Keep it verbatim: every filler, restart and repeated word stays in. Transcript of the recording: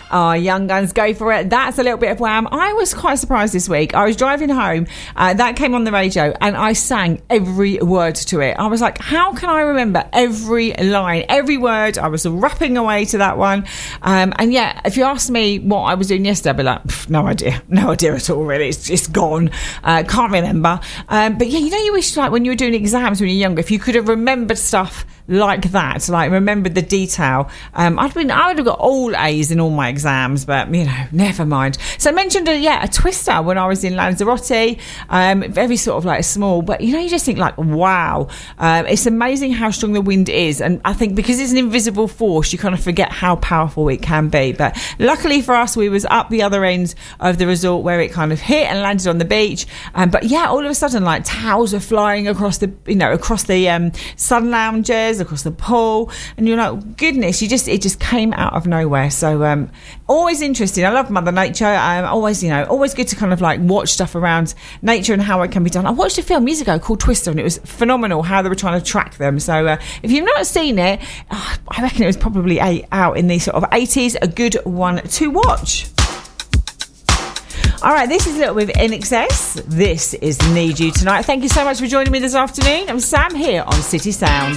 Oh, Young Guns, Go For It. That's a little bit of Wham. I was quite surprised this week. I was driving home, uh, that came on the radio, and I sang every word to it. I was like, how can I remember every line, every word? I was rapping away to that one. Um, and yeah, if you asked me what I was doing yesterday, I'd be like, no idea. No idea at all, really. It's just gone. Uh, can't remember. Um, but yeah, you know, you wish, like, when you were doing exams when you were younger, if you could have remembered stuff like that, like remembered the detail. Um, I'd been, I would have got all A's in all my exams, but you know, never mind. So I mentioned, a, yeah, a twister when I was in Lanzarote. Um, very sort of like small, but you know, you just think like, wow, um, it's amazing how strong the wind is, and I think because it's an invisible force, you kind of forget how powerful it can be. But luckily for us, we was up the other end of the resort where it kind of hit and landed on the beach. Um, but yeah, all of a sudden, like towels are flying across the, you know, across the um, sun lounges, across the pool, and you're like, goodness, you just it just came out of nowhere. So um always interesting. I love Mother Nature. I'm always, you know, always good to kind of like watch stuff around nature and how it can be done. I watched a film years ago called Twister, and it was phenomenal how they were trying to track them. So uh, if you've not seen it, oh, I reckon it was probably a, out in the sort of eighties. A good one to watch. All right, this is a little bit of In Excess. This is Need You Tonight. Thank you so much for joining me this afternoon. I'm Sam here on City Sound.